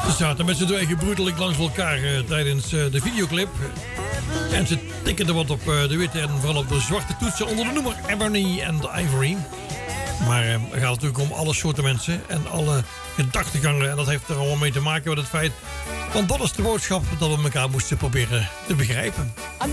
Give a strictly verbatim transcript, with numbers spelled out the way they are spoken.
Ze zaten met z'n tweeën gebroedelijk langs elkaar uh, tijdens uh, de videoclip. En ze tikten wat op uh, de witte en vooral op de zwarte toetsen onder de noemer Ebony and Ivory. Maar uh, het gaat natuurlijk om alle soorten mensen en alle gedachtegangen. En dat heeft er allemaal mee te maken met het feit... want dat is de boodschap dat we elkaar moesten proberen te begrijpen.